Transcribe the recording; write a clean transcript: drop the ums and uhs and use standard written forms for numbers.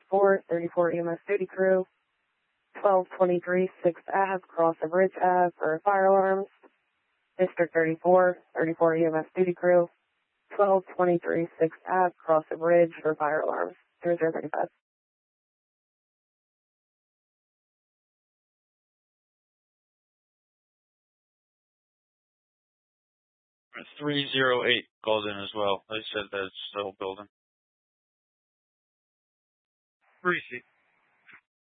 34, 34 EMS duty crew, 1223 6th Ave, cross of Ridge Ave for fire alarms. District 34, 34 EMS duty crew, 1223 6th Ave, cross of Ridge for fire alarms. 0035. 308 called in as well. They said that's the whole building. 3C.